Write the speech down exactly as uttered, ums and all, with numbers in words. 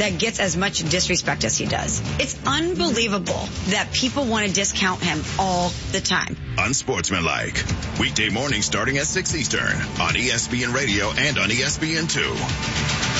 that gets as much disrespect as he does. It's unbelievable that people want to discount him all the time. Unsportsmanlike. Weekday morning starting at six Eastern on E S P N Radio and on E S P N two.